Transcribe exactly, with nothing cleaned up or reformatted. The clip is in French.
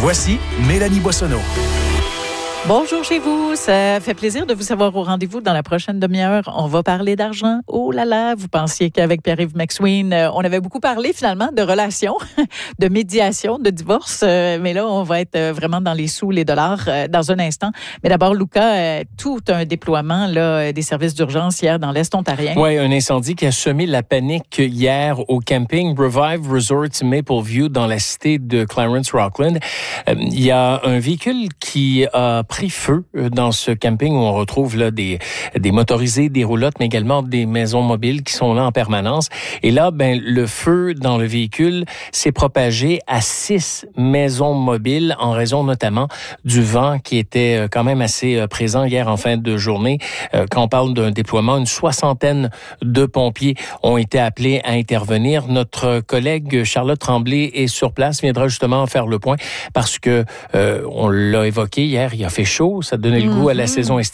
Voici Mélanie Boissonneau. Bonjour chez vous, ça fait plaisir de vous savoir au rendez-vous dans la prochaine demi-heure. On va parler d'argent. Oh là là, vous pensiez qu'avec Pierre-Yves McSween, euh, on avait beaucoup parlé finalement de relations, de médiation, de divorce, euh, mais là, on va être euh, vraiment dans les sous, les dollars euh, dans un instant. Mais d'abord, Luca, euh, tout un déploiement là, des services d'urgence hier dans l'Est ontarien. Oui, un incendie qui a semé la panique hier au camping Revive Resort Mapleview dans la cité de Clarence-Rockland. Euh, il y a un véhicule qui a pris feu dans ce camping où on retrouve là des des motorisés, des roulottes, mais également des maisons mobiles qui sont là en permanence. Et là, ben le feu dans le véhicule s'est propagé à six maisons mobiles en raison notamment du vent qui était quand même assez présent hier en fin de journée. Quand on parle d'un déploiement, une soixantaine de pompiers ont été appelés à intervenir. Notre collègue Charlotte Tremblay est sur place, viendra justement faire le point parce que euh, on l'a évoqué hier, il a fait chaud, ça donnait le mm-hmm. goût à la saison estivale.